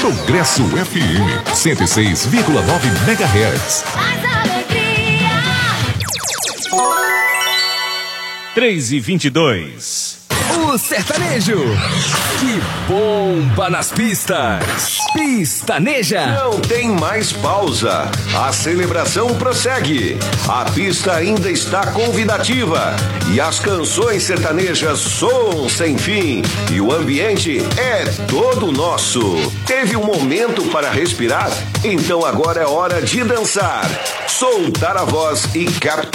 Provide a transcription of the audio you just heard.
Progresso FM 106,9 MHz. Mais alegria. 3h22. O sertanejo que bomba nas pistas. Pistaneja. Não tem mais pausa. A celebração prossegue. A pista ainda está convidativa. E as canções sertanejas soam sem fim. E o ambiente é todo nosso. Teve um momento para respirar? Então agora é hora de dançar, soltar a voz e captar